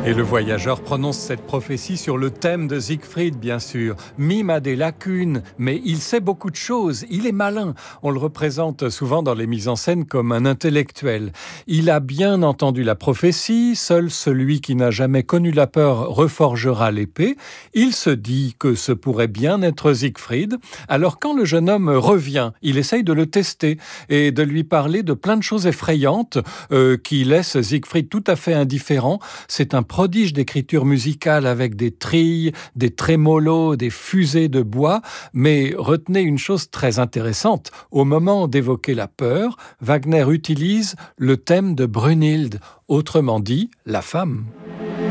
Et le voyageur prononce cette prophétie sur le thème de Siegfried, bien sûr. Mime a des lacunes, mais il sait beaucoup de choses. Il est malin. On le représente souvent dans les mises en scène comme un intellectuel. Il a bien entendu la prophétie. Seul celui qui n'a jamais connu la peur reforgera l'épée. Il se dit que ce pourrait bien être Siegfried. Alors quand le jeune homme revient, il essaye de le tester et de lui parler de plein de choses effrayantes qui laissent Siegfried tout à fait indifférent. C'est un prodige d'écriture musicale avec des trilles, des trémolos, des fusées de bois. Mais retenez une chose très intéressante. Au moment d'évoquer la peur, Wagner utilise le thème de Brunhilde, autrement dit, la femme.